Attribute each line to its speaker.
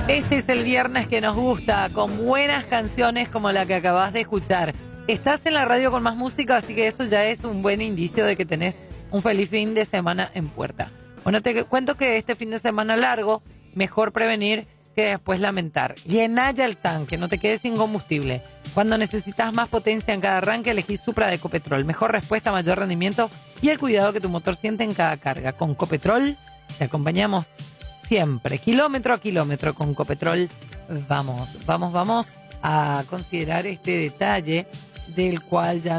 Speaker 1: Este es el viernes que nos gusta, con buenas canciones como la que acabas de escuchar. Estás en la radio con más música, así que eso ya es un buen indicio de que tenés un feliz fin de semana en puerta. Bueno, te cuento que este fin de semana largo, mejor prevenir que después lamentar. Llená ya el tanque, no te quedes sin combustible. Cuando necesitas más potencia en cada arranque, elegí Supra de Ecopetrol. Mejor respuesta, mayor rendimiento y el cuidado que tu motor siente en cada carga. Con Ecopetrol te acompañamos siempre, kilómetro a kilómetro. Con Ecopetrol vamos a considerar este detalle del cual ya